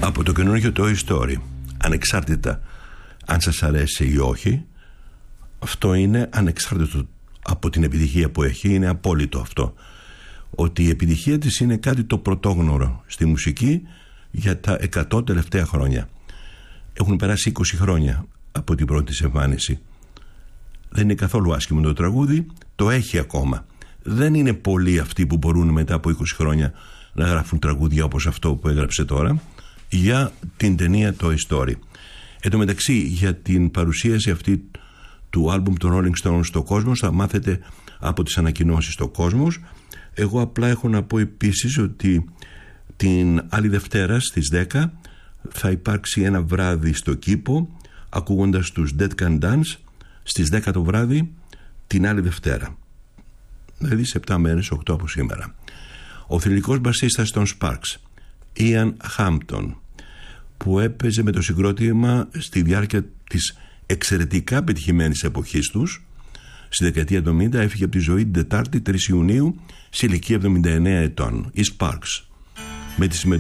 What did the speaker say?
Από το καινούργιο Toy Story, ανεξάρτητα αν σας αρέσει ή όχι, αυτό είναι ανεξάρτητο από την επιτυχία που έχει, είναι απόλυτο αυτό, ότι η επιτυχία της είναι κάτι το πρωτόγνωρο στη μουσική για τα 100 τελευταία χρόνια. Έχουν περάσει 20 χρόνια από την πρώτη της εμφάνιση. Δεν είναι καθόλου άσχημο το τραγούδι, το έχει ακόμα. Δεν είναι πολλοί αυτοί που μπορούν μετά από 20 χρόνια να γράφουν τραγούδια όπως αυτό που έγραψε τώρα για την ταινία Toy Story. Εν τω μεταξύ, για την παρουσίαση αυτή του άλμπουμ των Rolling Stones στο Κόσμος θα μάθετε από τις ανακοινώσεις στο Κόσμος. Εγώ απλά έχω να πω επίσης ότι την άλλη Δευτέρα στις 10 θα υπάρξει ένα βράδυ στο Κήπο ακούγοντας τους Dead Can Dance στις 10 το βράδυ την άλλη Δευτέρα, δηλαδή σε 7 μέρες, 8 από σήμερα. Ο θρυλικός μπασίστας των Sparks, Ian Hampton, που έπαιζε με το συγκρότημα στη διάρκεια της εξαιρετικά πετυχημένης εποχής τους, στη δεκαετία του 70, έφυγε από τη ζωή την Τετάρτη 3 Ιουνίου σε ηλικία 79 ετών. Οι Sparks, με τη συμμετοχή